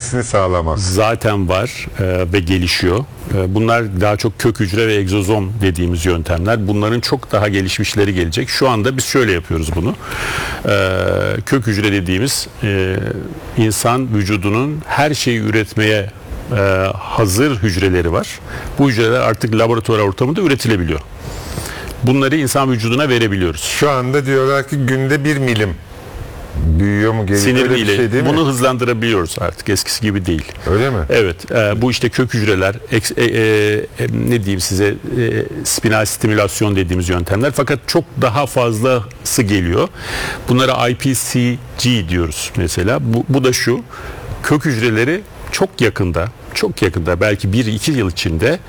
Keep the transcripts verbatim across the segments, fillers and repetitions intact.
gelişmesini sağlamak. Zaten var e, ve gelişiyor. E, bunlar daha çok kök hücre ve egzozom dediğimiz yöntemler. Bunların çok daha gelişmişleri gelecek. Şu anda biz şöyle yapıyoruz bunu. E, kök hücre dediğimiz e, insan vücudunun her şeyi üretmeye e, hazır hücreleri var. Bu hücreler artık laboratuvar ortamında üretilebiliyor. Bunları insan vücuduna verebiliyoruz. Şu anda diyorlar ki günde bir milim büyüyor mu, geliyor? Sinir Öyle bir ile şey değil mi? bunu hızlandırabiliyoruz artık, eskisi gibi değil. Öyle mi? Evet, e, bu işte kök hücreler, eks- e, e, e, ne diyeyim size, e, spinal stimülasyon dediğimiz yöntemler, fakat çok daha fazlası geliyor. Bunlara I P C G diyoruz mesela. Bu, bu da şu: kök hücreleri çok yakında, çok yakında, belki bir iki yıl içinde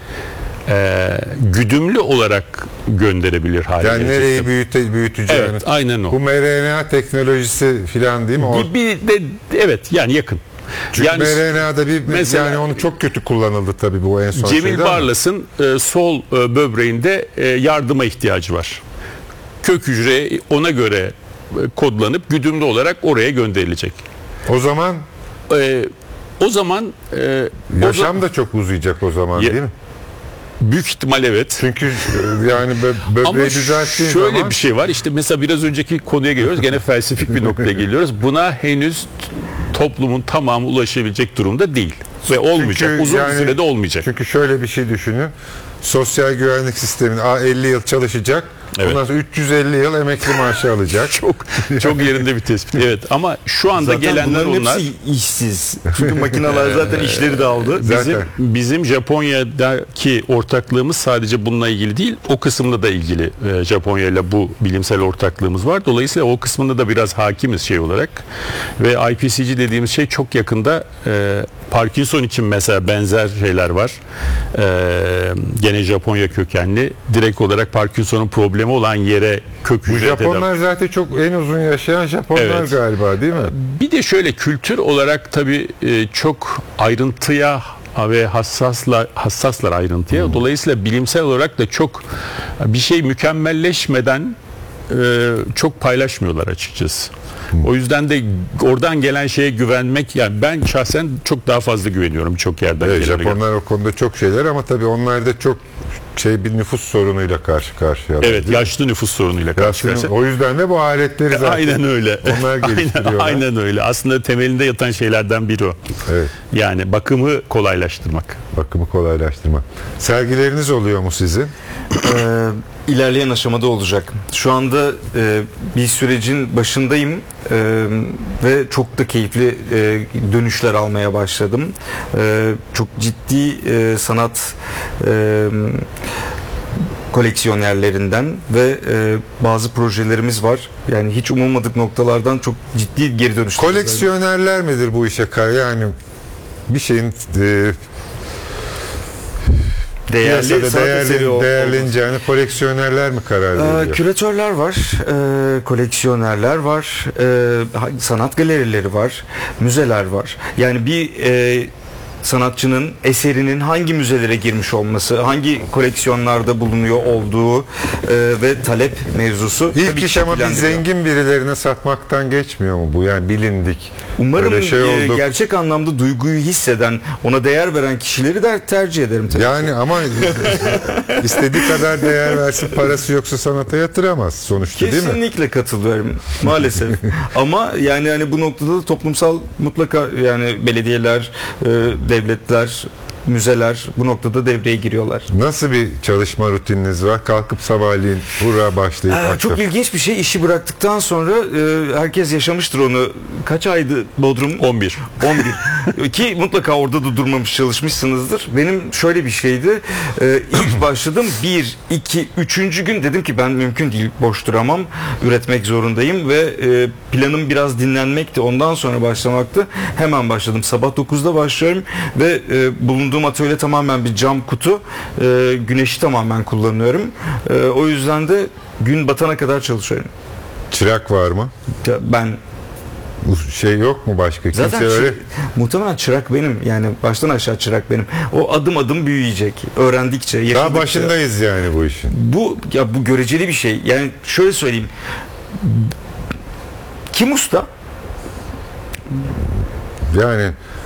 e, güdümlü olarak gönderebilir hale Yani gelecek. nereyi büyüte, büyüteceğini. Evet, aynen o. Bu M R N A teknolojisi filan değil mi? O... Bir, bir de evet, yani yakın. Çünkü yani, M R N A'da bir mesela, yani onu çok kötü kullanıldı tabii bu en son Cemil şeyde Barlas'ın e, sol e, böbreğinde e, yardıma ihtiyacı var. Kök hücre ona göre e, kodlanıp güdümlü olarak oraya gönderilecek. ama. O zaman E, o zaman e, yaşam o da çok uzayacak o zaman Ya, değil mi? büyük ihtimal evet. Çünkü e, yani bö- böbreği Ama düzelttiğin şöyle zaman bir şey var. İşte mesela biraz önceki konuya geliyoruz. Gene felsefik bir noktaya geliyoruz. Buna henüz toplumun tamamı ulaşabilecek durumda değil. Ve olmayacak. Çünkü Uzun yani- sürede olmayacak. Çünkü şöyle bir şey düşünün. Sosyal güvenlik sisteminin a, elli yıl çalışacak. Evet. Ondan sonra üç yüz elli yıl emekli maaşı alacak. Çok çok yerinde bir tespit. Evet, ama şu anda Zaten gelenler bunların onlar. hepsi işsiz. Çünkü makineler zaten işleri de aldı. Zaten. Bizim bizim Japonya'daki ortaklığımız sadece bununla ilgili değil, o kısımda da ilgili. e, Japonya ile bu bilimsel ortaklığımız var. Dolayısıyla o kısmında da biraz hakimiz şey olarak. Ve I P C G dediğimiz şey çok yakında, e, Parkinson için mesela benzer şeyler var. E, gene Japonya kökenli. Direkt olarak Parkinson'un problemi olan yere kök Bu hücre Japonlar zaten çok en uzun yaşayan Japonlar Evet. galiba değil mi? Bir de şöyle, kültür olarak tabii e, çok ayrıntıya ve hassasla hassaslar ayrıntıya. Hmm. Dolayısıyla bilimsel olarak da çok bir şey mükemmelleşmeden e, çok paylaşmıyorlar açıkçası. Hmm. O yüzden de oradan gelen şeye güvenmek, yani ben şahsen çok daha fazla güveniyorum çok yerden Evet, gelene göre. Japonlar o konuda çok şeyler ama tabii onlar da çok şey bir nüfus sorunuyla karşı karşıya. Evet, yaşlı nüfus sorunuyla karşı Yaşlı- karşıya. o yüzden de bu aletleri zaten Aynen öyle. onlar aynen, geliştiriyorlar. aynen öyle. Aslında temelinde yatan şeylerden biri o. Evet. Yani bakımı kolaylaştırmak. Bakımı kolaylaştırma. Sergileriniz oluyor mu sizin? Ee, ilerleyen aşamada olacak. Şu anda e, bir sürecin başındayım e, ve çok da keyifli e, dönüşler almaya başladım. E, çok ciddi e, sanat e, koleksiyonerlerinden ve e, bazı projelerimiz var. Yani hiç umulmadık noktalardan çok ciddi geri dönüşler. Koleksiyonerler midir bu işe kar? Yani bir şeyin e, değerli piyasada sanat değerli, eseri ol- değerleneceğini koleksiyonerler mi karar Ee, veriyor? küratörler var, e, koleksiyonerler var, e, ha- sanat galerileri var, müzeler var. Yani bir e, sanatçının eserinin hangi müzelere girmiş olması, hangi koleksiyonlarda bulunuyor olduğu e, ve talep mevzusu İlk tabii iş ama bir şekillendiriyor. zengin birilerine satmaktan geçmiyor mu bu? Yani bilindik. Umarım Öyle şey e, oldu. gerçek anlamda duyguyu hisseden, ona değer veren kişileri de tercih ederim tabii. Yani ama istediği kadar değer versin, parası yoksa sanata yatıramaz sonuçta değil mi? Kesinlikle katılıyorum maalesef. Ama yani hani bu noktada da toplumsal mutlaka yani belediyeler, e, devletler, müzeler bu noktada devreye giriyorlar. Nasıl bir çalışma rutininiz var? Kalkıp sabahleyin hurra başlayıp Ee, akşam- çok ilginç bir şey. İşi bıraktıktan sonra e, herkes yaşamıştır onu. Kaç aydı Bodrum? on bir. on bir. Ki mutlaka orada da durmamış çalışmışsınızdır. Benim şöyle bir şeydi. Ee, ilk başladım. Bir, iki, üçüncü gün dedim ki ben mümkün değil boş duramam. Üretmek zorundayım ve e, planım biraz dinlenmekti. Ondan sonra başlamaktı. Hemen başladım. Sabah dokuzda başlıyorum ve e, bulunduğum atölye tamamen bir cam kutu. E, güneşi tamamen kullanıyorum. E, o yüzden de gün batana kadar çalışıyorum. Çırak var mı? Ya ben Bu şey yok mu başka? Kimse Zaten öyle çı- muhtemelen çırak benim. Yani baştan aşağı çırak benim. O adım adım büyüyecek. Öğrendikçe, daha yaşadıkça. başındayız yani bu işin. Bu ya bu göreceli bir şey. Yani şöyle söyleyeyim. Kim usta? Yani